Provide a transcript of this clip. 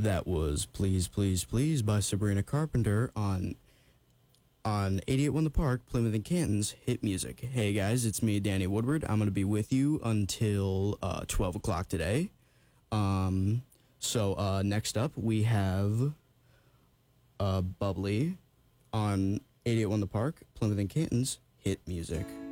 That was Please Please Please by Sabrina Carpenter on 88.1 The Park, Plymouth and Canton's hit music. Hey guys, it's me, Danny Woodward. I'm going to be with you until 12 o'clock today. Next up we have Bubbly on 88.1 The Park, Plymouth and Canton's hit music.